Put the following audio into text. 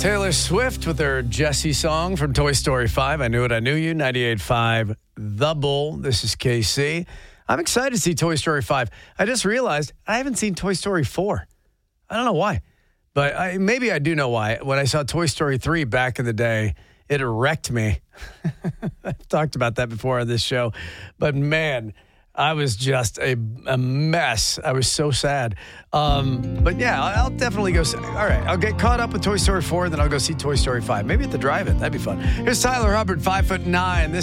Taylor Swift with her Jessie song from Toy Story 5. I Knew It, I Knew You, 98.5 The Bull. This is KC. I'm excited to see Toy Story 5. I just realized I haven't seen Toy Story 4. I don't know why, but maybe I do know why. When I saw Toy Story 3 back in the day, it wrecked me. I've talked about that before on this show, but man, I was just a mess. I was so sad. But yeah, I'll definitely go see. All right, I'll get caught up with Toy Story 4, then I'll go see Toy Story 5. Maybe at the drive-in. That'd be fun. Here's Tyler Hubbard, 5'9". This